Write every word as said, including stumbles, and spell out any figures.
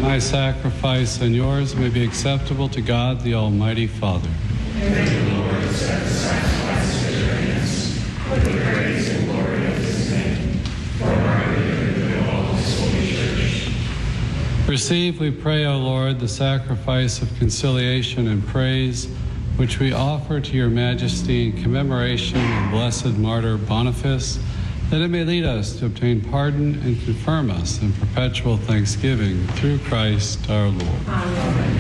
my sacrifice and yours may be acceptable to God, the Almighty Father. May the Lord accept the sacrifice of your hands, for the praise and glory of his name, for our good and of all his holy church. Receive, we pray, O Lord, the sacrifice of conciliation and praise, which we offer to your majesty in commemoration of blessed martyr Boniface, that it may lead us to obtain pardon and confirm us in perpetual thanksgiving through Christ our Lord. Amen.